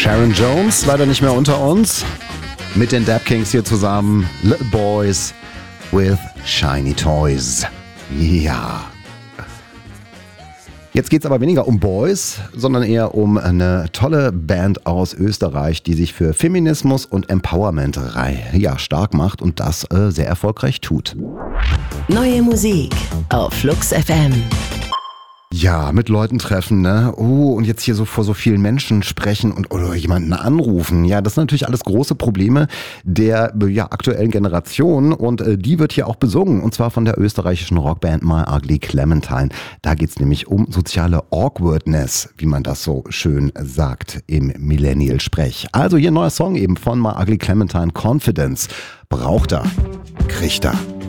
Sharon Jones, leider nicht mehr unter uns. Mit den Dap Kings hier zusammen. Little Boys with Shiny Toys. Ja. Jetzt geht es aber weniger um Boys, sondern eher um eine tolle Band aus Österreich, die sich für Feminismus und Empowerment stark macht und das sehr erfolgreich tut. Neue Musik auf Flux FM. Ja, mit Leuten treffen, ne? Oh, und jetzt hier so vor so vielen Menschen sprechen oder jemanden anrufen. Ja, das sind natürlich alles große Probleme der aktuellen Generation und die wird hier auch besungen und zwar von der österreichischen Rockband My Ugly Clementine. Da geht's nämlich um soziale Awkwardness, wie man das so schön sagt im Millennial-Sprech. Also hier ein neuer Song eben von My Ugly Clementine, Confidence. Braucht er, kriegt er.